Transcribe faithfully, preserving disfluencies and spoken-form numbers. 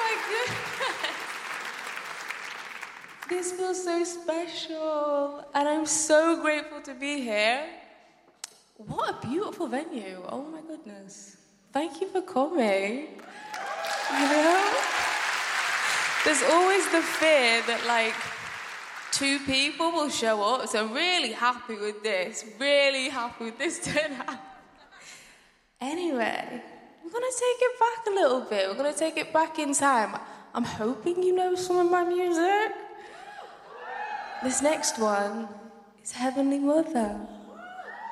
my goodness. This feels so special. And I'm so grateful to be here. What a beautiful venue. Oh my goodness. Thank you for coming. You know? There's always the fear that, like, two people will show up. So I'm really happy with this. Really happy with this turnout. Anyway, we're going to take it back a little bit. We're going to take it back in time. I'm hoping you know some of my music. This next one is Heavenly Mother.